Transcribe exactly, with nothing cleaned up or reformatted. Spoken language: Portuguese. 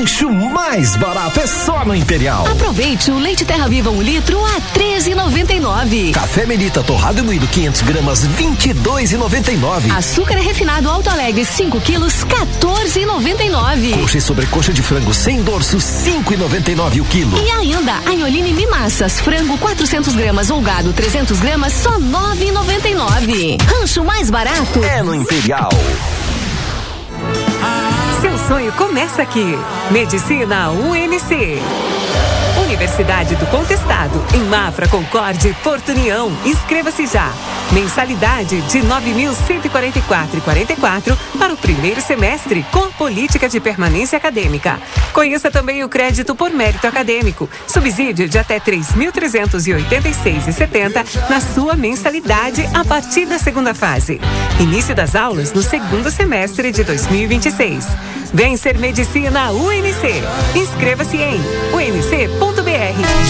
rancho mais barato é só no Imperial. Aproveite o leite Terra Viva um litro a treze e noventa e nove. Café Melita torrado e moído quinhentas gramas vinte e dois e noventa e nove. Açúcar refinado Alto Alegre cinco quilos quatorze e noventa e nove. Coxa e sobrecoxa de frango sem dorso cinco e noventa e nove o quilo. E ainda Anholine Mimassas frango quatrocentas gramas ou gado trezentas gramas só nove e noventa e nove. Rancho mais barato é no Imperial. Seu sonho começa aqui. Medicina U N C. Universidade do Contestado, em Mafra, Concórdia e Porto União. Inscreva-se já. Mensalidade de nove mil cento e quarenta e quatro reais e quarenta e quatro centavos para o primeiro semestre, com política de permanência acadêmica. Conheça também o crédito por mérito acadêmico. Subsídio de até três mil trezentos e oitenta e seis reais e setenta centavos na sua mensalidade a partir da segunda fase. Início das aulas no segundo semestre de dois mil e vinte e seis. Vem ser Medicina U N C. Inscreva-se em u n c ponto